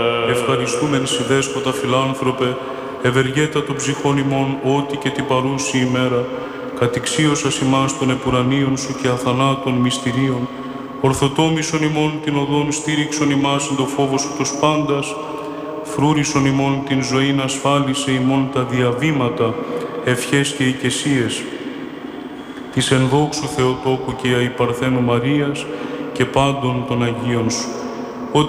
Ευχαριστούμεν σοι δέσποτα φιλάνθρωπε, ευεργέτα των ψυχών ημών, ότι και την παρούση ημέρα, κατηξίωσας ημάς των επουρανίων σου και αθανάτων μυστηρίων, ορθοτόμησον ημών την οδόν, στήριξον ημάς εν το φόβο σου τους πάντας, φρούρισον ημών την ζωήν, ασφάλισε ημών τα διαβήματα, ευχές και οικεσίες, της ενδόξου Θεοτόκου και αϊπαρθένου Μαρίας και πάντων των Αγίων σου.